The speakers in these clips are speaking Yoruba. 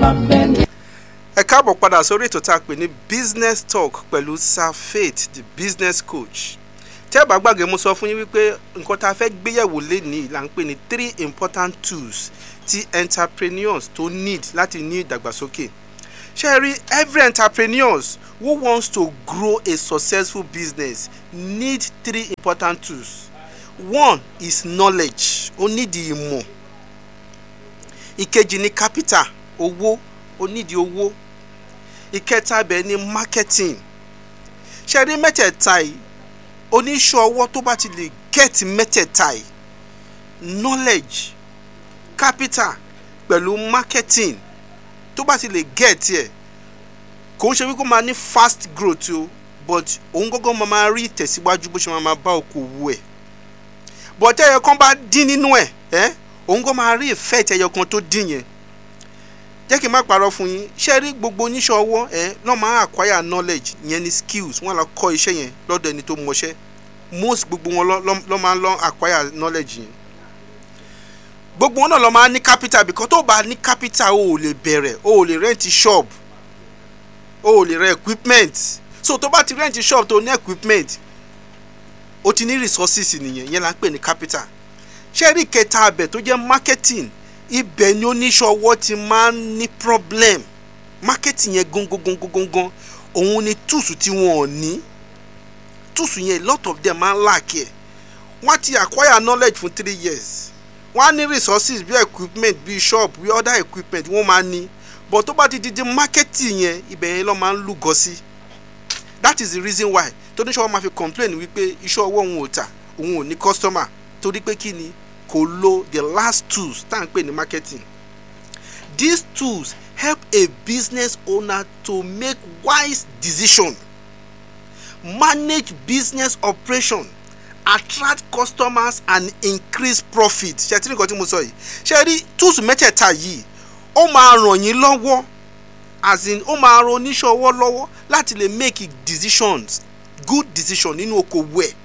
ẹ káàbọ̀ padà sórí ètò tá a pè ní business talk pẹ̀lú Sir Faith the business coach. Tẹ́ ẹ bá gbàgbé mo sọ fún yín wípé nǹkan tá a fẹ́ gbéyẹ̀wò lénìí là ń pè ní 3 important tools tí entrepreneurs tó need láti ní ìdàgbàsókè. Ṣé ẹ rí every entrepreneurs who wants to grow a successful business need 3 important tools. One is knowledge, ó nídìí ìmọ̀. Ìkejì ni capital, owó, ó nídìí owó. Ìkẹta bẹ̀ ni marketing. Ṣé rí mẹ́tẹ̀ẹ̀ta yìí oníṣẹ́ ọwọ́ tó bá ti lè get mẹ́tẹ̀ẹ̀ta yìí knowledge, capital pẹ̀lú marketing tó bá ti lè get ẹ̀ kò ń ṣe wípé máa ní fast growth o but òun gọ́gọ́ máa rí ìtẹ̀síwájú bó ṣe máa bá okòwò ẹ̀ but ẹyọ kan bá dín nínú ẹ̀ òun gọ́ máa rí effect ẹyọ kan tó dín yẹn. Jẹ́ kí n má parọ́ fún yín ṣé rí gbogbo oníṣẹ́ ọwọ́ lọ́ máa acquire knowledge yẹn ni skills wọ́n lọ kọ́ iṣẹ́ yẹn lọ́dọ̀ ẹni tó mọṣẹ́ most gbogbo wọn lọ́ máa lọ acquire knowledge yẹn. Gbogbo wọn náà lọ́ máa ní capital because tó bá ní capital o ò lè bẹ̀rẹ̀ o ò lè rent shop o ò lè rent equipment so tó bá ti rent shop tó ní equipment o ti ní resources nìyẹn yẹn là ń pè ní capital. Ṣé rí kẹta abẹ tó jẹ́ marketing ibẹ̀ ni oníṣẹ́ ọwọ́ ti máa ń ní problem. Marketing yẹn gangan òun ni tools tí wọn ò ní. Tools yẹn a lot of them máa ń lack ẹ̀. Wọ́n ti acquire knowledge for 3 years. Wọ́n á ní resources bí equipment bí shop bí other equipment wọ́n máa ní but tó bá ti di marketing yẹn ibẹ̀ yẹn lọ́ máa ń lúgọ sí. That is the reason why tóníṣẹ́ ọwọ́ máa fi complain wípé iṣẹ́ ọwọ́ òun ò tà òun ò ní customer torí pé kí ni kò lo the last tools tá à ń pè ní marketing. These tools help a business owner to make wise decision, manage business operation, attract customers and increase profit. Ṣé tí nǹkan tí mo sọ yìí ṣe rí tools mẹ́tẹ̀ẹ̀ta yìí ó máa ràn yín lọ́wọ́ as in ó máa ran oníṣẹ́ ọwọ́ lọ́wọ́ láti lè make decisions good decision nínú okòwò ẹ̀.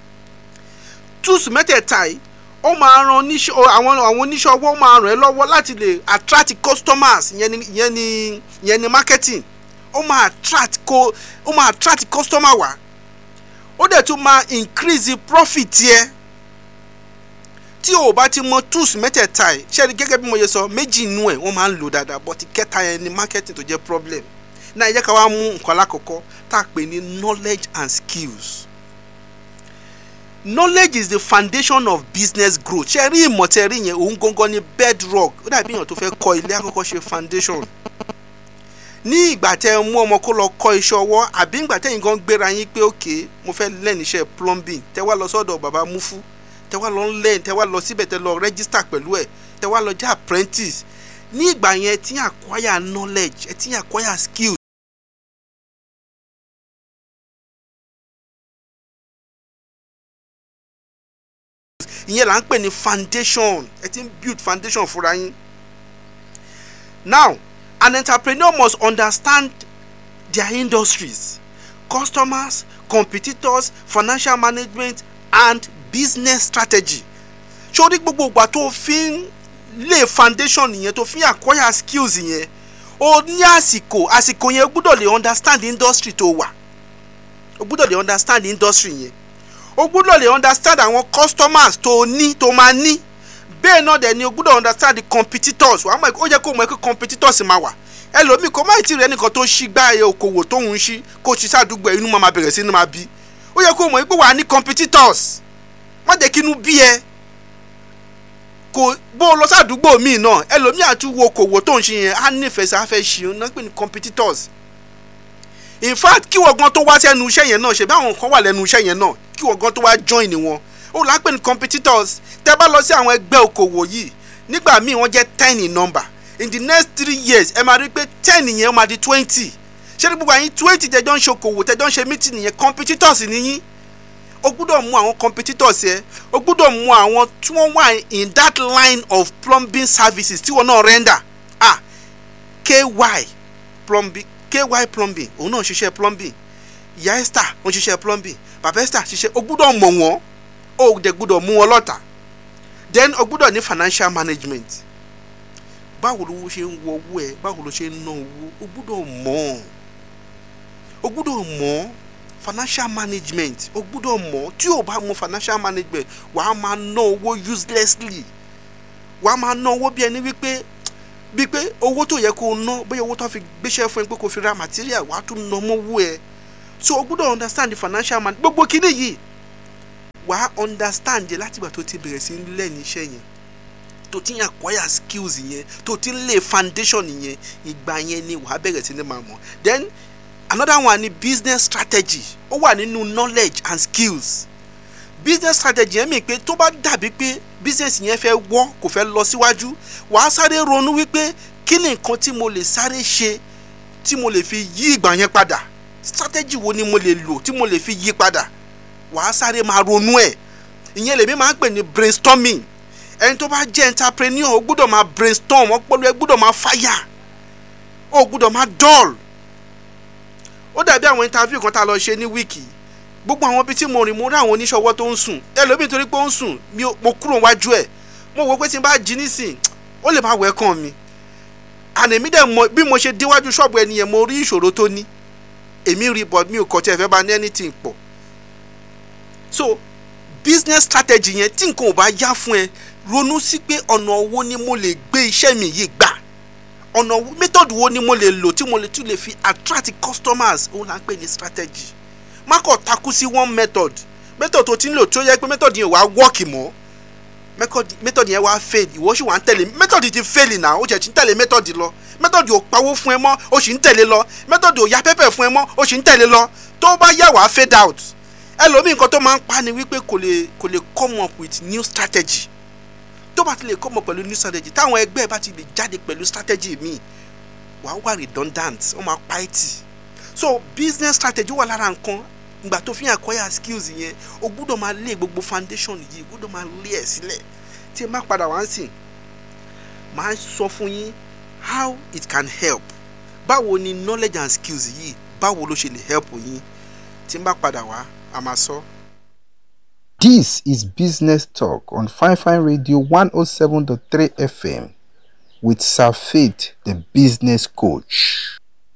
Tools mẹ́tẹ̀ẹ̀ta yìí ó máa ran àwọn oníṣẹ́ ọwọ́ máa ràn ẹ́ lọ́wọ́ láti lè attract customers ìyẹn ni marketing ó máa attract customer wá ó dẹ̀ tún máa increase the profit yẹ. Tí o bá ti mọ tools mẹ́tẹ̀ẹ̀ta ẹ̀ ṣé gẹ́gẹ́ bí mo yẹ sọ méjì inú ẹ̀ wọ́n máa ń lò dáadáa but kẹta yẹn ni marketing tó jẹ́ problem. Náà ẹ jẹ́ ká wá mú nǹkan alákọ̀ọ́kọ́ tá a pè ní knowledge and skills. Knowledge is the foundation of business growth. Ṣé rí ìmọ̀ tẹ́ rí yẹn òun gangan ni bedrock ó dàbí èèyàn tó fẹ́ kọ́ ilé àkọ́kọ́ ṣe foundation. Ní ìgbà tẹ́ mú ọmọ kó lọ kọ́ iṣẹ́ ọwọ́ àbí ìgbà tẹ́yìn gan gbéra yín pé okay mo fẹ́ learn iṣẹ́ plumbing tẹ́ wá lọ sọ́dọ̀ bàbá Mufu tẹ́ wá lọ learn tẹ́ wá lọ síbẹ̀ tẹ́ lọ register pẹ̀lú ẹ̀ tẹ́ wá lọ jẹ́ apprentice. Ní ìgbà yẹn tí acquire knowledge ẹ tí acquire skills. Ìyẹn là ń pè ní foundation ẹ ti ń build foundation fúnra yín. Now an entrepreneur must understand their industries, customers, competitors, financial management and business strategy. Ṣórí gbogbo ìgbà tó fi ń lay foundation yẹn tó fi ń acquire skills yẹn ó ní àsìkò yẹn gbọ́dọ̀ lè understand the industry tó wà ó gbọ́dọ̀ lè understand the industry yẹn ó gbọ́dọ̀ lè understand àwọn customers tó máa ní bẹ́ẹ̀ náà dẹ̀ ni ó gbọ́dọ̀ understand the competitors wàá mọ̀ ó yẹ kó mọ̀ pé competitors máa wà ẹlòmíì kò má tí rẹ nìkan tó ṣí gbá ẹ okòwò tó ń ṣí kó ṣí sàdúgbò inú máa bẹ̀rẹ̀ sí ní máa bí ó yẹ kó mọ̀ pé wà ní competitors má jẹ́ kí inú bí ẹ kò bó lọ sàdúgbò míì náà ẹlòmíì àti wo okòwò tó ń ṣe yẹn á nífẹ̀ẹ́ sí afẹ́ ṣe náà pé ní competitors. In fact kí wọ́n gan tó wá sẹ́nu iṣẹ́ yẹn náà ṣe bí àwọn kan wà lẹ́nu iṣẹ́ yẹn náà kí wọ́n gan tó wá join wọn ó là ń pè ní competitors. Tẹ́ bá lọ sí àwọn ẹgbẹ́ okòwò yìí nígbà míì wọ́n jẹ́ 10 in number in the next 3 years ẹ máa rí pé 10 yẹn ó máa di 20 ṣé ní gbogbo àyín 20 tẹ́jọ́ ń ṣe okòwò tẹ́jọ́ ń ṣe meeting yẹn competitors nìyí. O gbọ́dọ̀ mú àwọn competitors yẹn o gbọ́dọ̀ mú àwọn tí wọ́n wà in that line of plumbing services tí wọ́n náà render KY plumbing òun náà ṣiṣẹ́ plumbing ìyá Esther wọ́n ṣiṣẹ́ plumbing bàbá Esther ṣiṣẹ́ o gbọ́dọ̀ mọ̀ wọ́n o dẹ̀ gbọ́dọ̀ mú wọn lọ́tà. Then o gbọ́dọ̀ ní financial management báwo lówó ṣe ń wọ owó ẹ, báwo ló ṣe ń ná owó, o gbúdọ̀ mọ̀ financial management, o gbúdọ̀ mọ̀. Tí o bá mọ̀ financial management, wàá máa ná owó uselessly, wàá máa ná owó bí ẹni wípé owó tó yẹ kó ná, bóyá owó tó fi gbéṣẹ́ fún ẹ pé kó fi ra material, wàá tún ná mọ́ owó ẹ. So o gbúdọ̀ understand the financial man. Gbogbo kíní yìí wàá understand yẹ láti ìgbà tó ti bẹ̀rẹ̀ sí ń lẹ́ni iṣẹ́ yẹn, tó ti ń acquire skills yẹn, tó ti ń lay foundation yẹn, ìgbà yẹn ni wàá bẹ̀rẹ̀ sí ní máa mọ̀. Then another one ni business strategy. Ó wà nínú knowledge and skills. Business strategy yẹn mi pé tó bá dàbí pé business yẹn fẹ́ wọ́, kò fẹ́ lọ síwájú, wàá sáré ronú wípé kí ni nǹkan tí mo lè sáré ṣe tí mo lè fi yí ìgbà yẹn padà. Strategy wo ni mo lè lò tí mo lè fi yí padà. Wàá sáré máa ronú ẹ̀. Ìyẹn lèmi máa ń pè ní brainstorming. Ẹni tó bá jẹ́ entrepreneur, ó gbọ́dọ̀ máa brainstorm, ọpọlọ ẹ gbọ́dọ̀ máa fire, ó gbọ́dọ̀ máa dull. Ó dàbí àwọn interview kan tá a lọ ṣe ní wíìkì. Gbogbo àwọn ibi tí mo rìn, mo rí àwọn oníṣòwò tó ń sùn. Ẹlòmíì torí pé ó ń sùn, mo kúrò wájú ẹ̀. Mo wò pé tí n bá jí nísìn, ó lè máa welcome mi. And èmi dẹ̀ mọ̀ bí mo ṣe déwájú ṣọ́ọ̀bù ẹni yẹn, mo rí ìṣòro tó ní. Èmi rí but mi ò kọ́ tí ẹ fẹ́ bá ní anything pọ̀. So business strategy yẹn tí nǹkan ò bá yá fún ẹ, ronú sí pé ọ̀nà wo ni mo lè gbé iṣẹ́ mi yìí gbà. Ọ̀nà method wo ni mo lè lò tí mo lè tún lè fi attract customers. Ó là ń pè ní strategy. Má kọ̀ takú sí one method tó ti ń lò tó yẹ pé method yẹn wá work mọ́, method yẹn wá fail, ìwọ sì wá ń tẹ̀lé method ti fail náà, ó jẹ́ ti ń tẹ̀lé method lọ. Method ò pawó fún ẹ mọ́, ó sì ń tẹ̀lé lọ. Method ò ya pẹ́pẹ́ fún ẹ mọ́, ó sì ń tẹ̀lé lọ. Tó bá yà wá fade out. Ẹlòmíì nǹkan tó máa ń pa ni wípé kò lè come up with new strategy. Tó bá ti lè come up pẹ̀lú new strategy, táwọn ẹgbẹ́ bá ti lè jáde pẹ̀lú strategy míì, wàá wà redundant, ó máa pa ẹ́ tì. So business strategy wà lára nǹkan. Ìgbà tó fi acquire skills yẹn, o gbọ́dọ̀ máa lé gbogbo foundation yìí, o gbọ́dọ̀ máa lé ẹ̀ sílẹ̀. Tí ẹ má padà wá ń sìn, máa sọ fún yín how it can help. Báwo ni knowledge and skills yìí, báwo ló ṣe lè help yín. Tí n bá padà wá, a máa sọ. This is Business Talk on Fine Radio 107.3 FM with Sir Faith, the business coach.